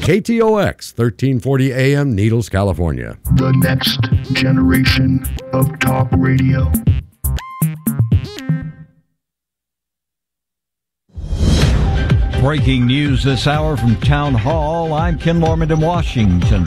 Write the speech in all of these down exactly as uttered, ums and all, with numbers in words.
K T O X, thirteen forty A M, Needles, California. The next generation of talk radio. Breaking news this hour from Town Hall. I'm Ken Lorman in Washington.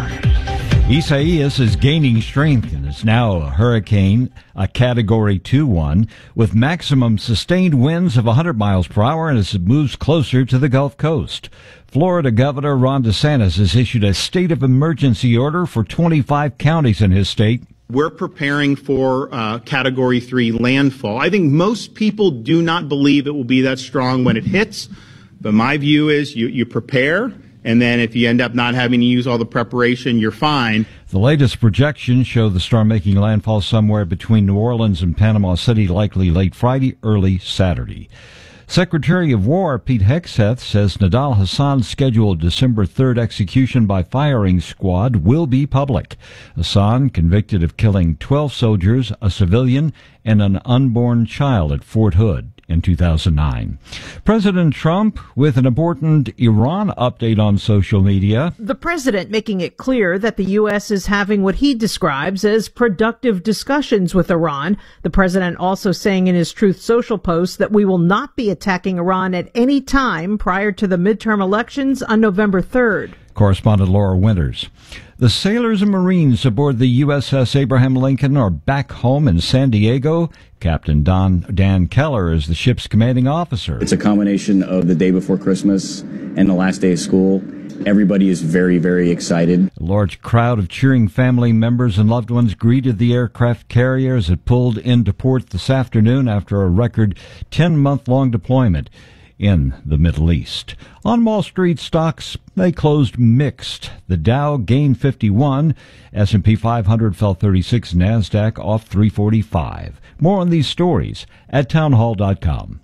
Isaias is gaining strength and is now a hurricane, a Category two one, with maximum sustained winds of one hundred miles per hour as it moves closer to the Gulf Coast. Florida Governor Ron DeSantis has issued a state of emergency order for twenty-five counties in his state. We're preparing for uh, Category three landfall. I think most people do not believe it will be that strong when it hits, but my view is you, you prepare, and then if you end up not having to use all the preparation, you're fine. The latest projections show the storm making landfall somewhere between New Orleans and Panama City, likely late Friday, early Saturday. Secretary of War Pete Hegseth says Nidal Hassan's scheduled December third execution by firing squad will be public. Hassan, convicted of killing twelve soldiers, a civilian, and an unborn child at Fort Hood in two thousand nine. President Trump with an important Iran update on social media. The president making it clear that the U S is having what he describes as productive discussions with Iran. The president also saying in his Truth Social post that we will not be attacking Iran at any time prior to the midterm elections on November third. Correspondent Laura Winters. The sailors and Marines aboard the U S S Abraham Lincoln are back home in San Diego. Captain Don Dan Keller is the ship's commanding officer. It's a combination of the day before Christmas and the last day of school. Everybody is very, very excited. A large crowd of cheering family members and loved ones greeted the aircraft carrier as it pulled into port this afternoon after a record ten-month-long deployment in the Middle East. On Wall Street, stocks, they closed mixed. The Dow gained fifty-one, S and P five hundred fell thirty-six, NASDAQ off three forty-five. More on these stories at townhall dot com.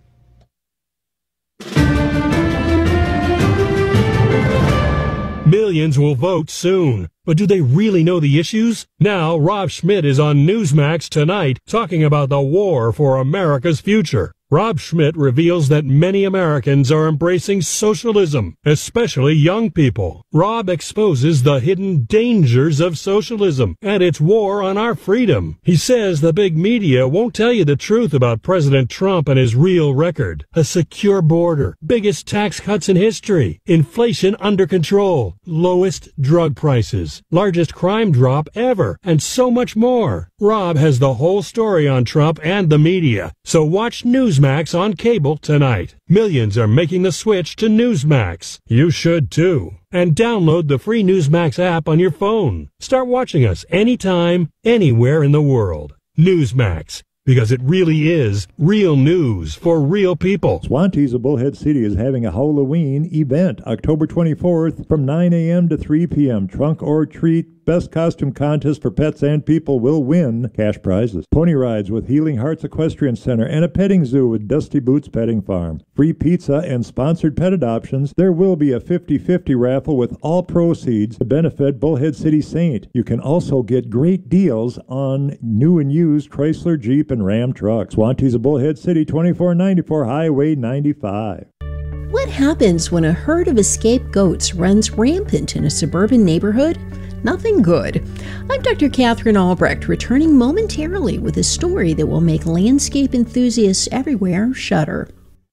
Millions will vote soon, but do they really know the issues? Now, Rob Schmidt is on Newsmax tonight talking about the war for America's future. Rob Schmidt reveals that many Americans are embracing socialism, especially young people. Rob exposes the hidden dangers of socialism and its war on our freedom. He says the big media won't tell you the truth about President Trump and his real record. A secure border, biggest tax cuts in history, inflation under control, lowest drug prices, largest crime drop ever, and so much more. Rob has the whole story on Trump and the media, so watch Newsmax on cable tonight. Millions are making the switch to Newsmax. You should too. And download the free Newsmax app on your phone. Start watching us anytime, anywhere in the world. Newsmax, because it really is real news for real people. Swantees of Bullhead City is having a Halloween event October twenty-fourth from nine a.m. to three p.m. Trunk or treat. Best costume contest for pets and people will win cash prizes. Pony rides with Healing Hearts Equestrian Center and a petting zoo with Dusty Boots Petting Farm. Free pizza and sponsored pet adoptions. There will be a fifty-fifty raffle with all proceeds to benefit Bullhead City Saint. You can also get great deals on new and used Chrysler, Jeep, and Ram trucks. Swantees of Bullhead City, twenty-four ninety-four Highway ninety-five. What happens when a herd of escaped goats runs rampant in a suburban neighborhood? Nothing good. I'm Doctor Catherine Albrecht, returning momentarily with a story that will make landscape enthusiasts everywhere shudder.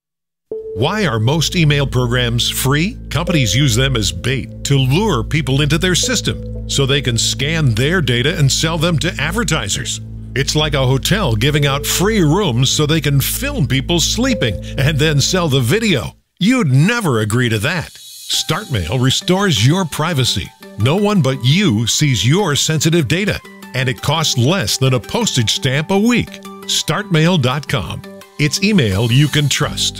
Why are most email programs free? Companies use them as bait to lure people into their system so they can scan their data and sell them to advertisers. It's like a hotel giving out free rooms so they can film people sleeping and then sell the video. You'd never agree to that. StartMail restores your privacy. No one but you sees your sensitive data, and it costs less than a postage stamp a week. start mail dot com. It's email you can trust.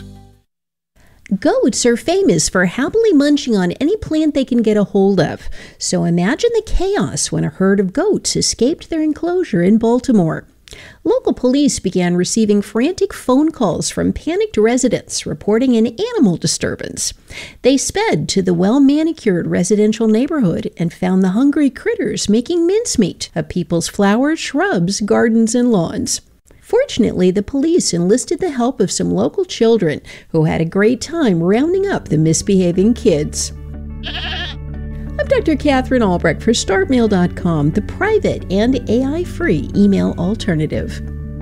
Goats are famous for happily munching on any plant they can get a hold of. So imagine the chaos when a herd of goats escaped their enclosure in Baltimore. Local police began receiving frantic phone calls from panicked residents reporting an animal disturbance. They sped to the well-manicured residential neighborhood and found the hungry critters making mincemeat of people's flowers, shrubs, gardens, and lawns. Fortunately, the police enlisted the help of some local children who had a great time rounding up the misbehaving kids. I'm Doctor Catherine Albrecht for start mail dot com, the private and A I-free email alternative.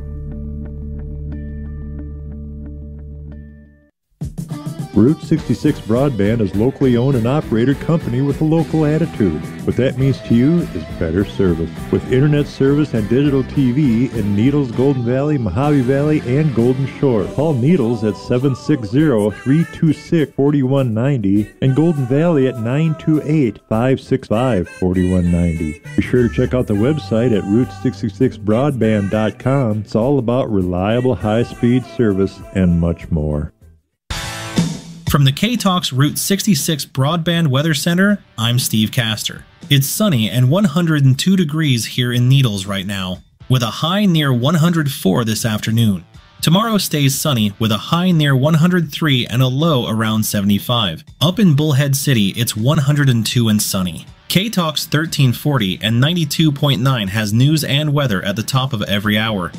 Route sixty-six Broadband is locally owned and operated company with a local attitude. What that means to you is better service. With internet service and digital T V in Needles, Golden Valley, Mojave Valley, and Golden Shore. Call Needles at seven six zero, three two six, four one nine zero and Golden Valley at nine two eight, five six five, four one nine zero. Be sure to check out the website at route sixty-six broadband dot com. It's all about reliable high-speed service and much more. From the K-Talks Route sixty-six Broadband Weather Center, I'm Steve Castor. It's sunny and one hundred two degrees here in Needles right now, with a high near one hundred four this afternoon. Tomorrow stays sunny with a high near one hundred three and a low around seventy-five. Up in Bullhead City, it's one hundred two and sunny. K-Talks thirteen forty and ninety-two point nine has news and weather at the top of every hour.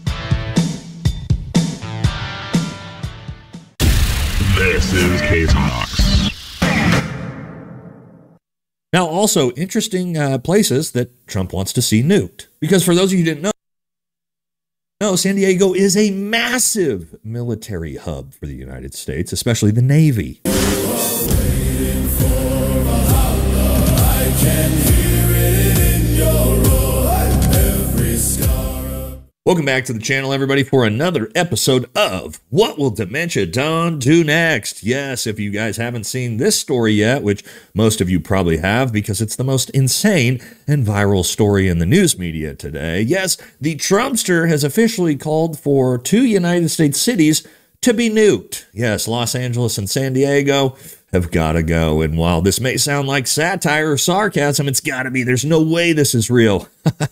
This is K-Talks. Now, also interesting uh, places that Trump wants to see nuked. Because for those of you who didn't know, no, San Diego is a massive military hub for the United States, especially the Navy. Welcome back to the channel, everybody, for another episode of What Will Dementia Dawn Do Next? Yes, if you guys haven't seen this story yet, which most of you probably have because it's the most insane and viral story in the news media today. Yes, the Trumpster has officially called for two United States cities to be nuked. Yes, Los Angeles and San Diego have got to go. And while this may sound like satire or sarcasm, it's got to be. There's no way this is real.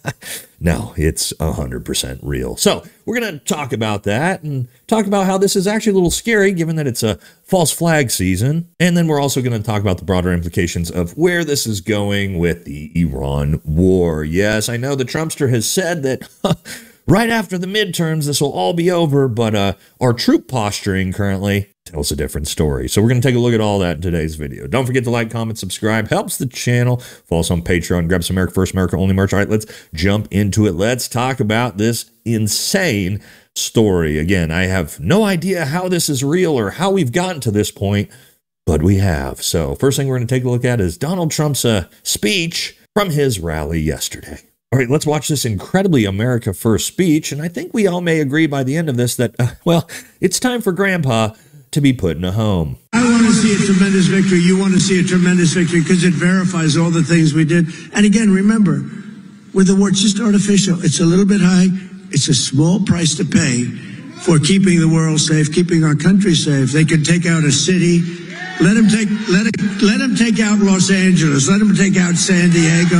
No, it's one hundred percent real. So we're going to talk about that and talk about how this is actually a little scary given that it's a false flag season. And then we're also going to talk about the broader implications of where this is going with the Iran war. Yes, I know the Trumpster has said that right after the midterms, this will all be over, but uh, our troop posturing currently tells a different story. So we're going to take a look at all that in today's video. Don't forget to like, comment, subscribe. Helps the channel. Follow us on Patreon. Grab some America First, America Only merch. All right, let's jump into it. Let's talk about this insane story. Again, I have no idea how this is real or how we've gotten to this point, but we have. So first thing we're going to take a look at is Donald Trump's uh, speech from his rally yesterday. All right, let's watch this incredibly America First speech, and I think we all may agree by the end of this that, uh, well, it's time for Grandpa to be put in a home. I want to see a tremendous victory. You want to see a tremendous victory because it verifies all the things we did. And again, remember, with the war, it's just artificial. It's a little bit high. It's a small price to pay for keeping the world safe, keeping our country safe. They could take out a city. Let them take, let it, let them take out Los Angeles. Let them take out San Diego.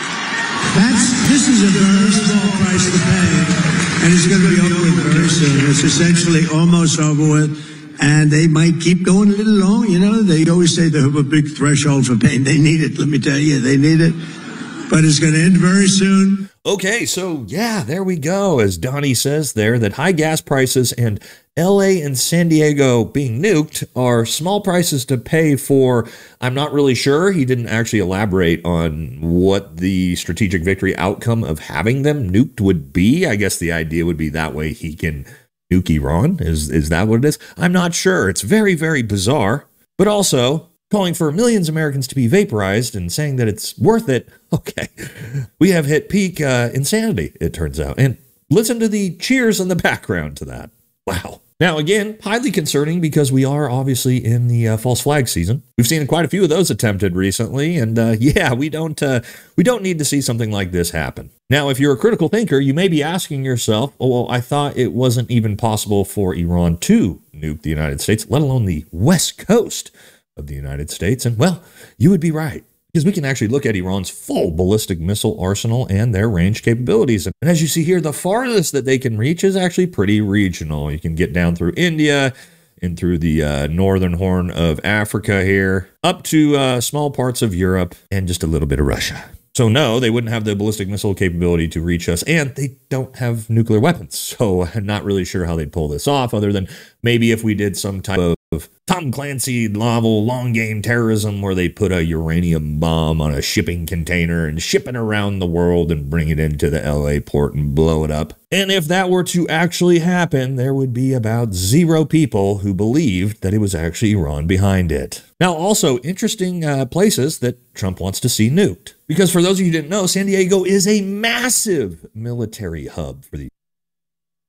That's, this is a very small price to pay, and it's going to be over with very soon. It's essentially almost over with, and they might keep going a little long. You know, they always say they have a big threshold for pain. They need it, let me tell you, they need it, but it's going to end very soon. Okay, so yeah, there we go. As Donnie says there, that high gas prices and L A and San Diego being nuked are small prices to pay for. I'm not really sure. He didn't actually elaborate on what the strategic victory outcome of having them nuked would be. I guess the idea would be that way he can nuke Iran. Is, is that what it is? I'm not sure. It's very, very bizarre, but also calling for millions of Americans to be vaporized and saying that it's worth it. Okay, we have hit peak uh, insanity, it turns out. And listen to the cheers in the background to that. Wow. Now, again, highly concerning because we are obviously in the uh, false flag season. We've seen quite a few of those attempted recently. And uh, yeah, we don't, uh, we don't need to see something like this happen. Now, if you're a critical thinker, you may be asking yourself, oh, well, I thought it wasn't even possible for Iran to nuke the United States, let alone the West Coast of the United States. And well, you would be right, because we can actually look at Iran's full ballistic missile arsenal and their range capabilities. And as you see here, the farthest that they can reach is actually pretty regional. You can get down through India and through the uh, northern horn of Africa here, up to uh, small parts of Europe and just a little bit of Russia. So no, they wouldn't have the ballistic missile capability to reach us, and they don't have nuclear weapons. So I'm not really sure how they'd pull this off, other than maybe if we did some type of of Tom Clancy novel Long Game Terrorism, where they put a uranium bomb on a shipping container and ship it around the world and bring it into the L A port and blow it up. And if that were to actually happen, there would be about zero people who believed that it was actually Iran behind it. Now, also interesting uh, places that Trump wants to see nuked. Because for those of you who didn't know, San Diego is a massive military hub for the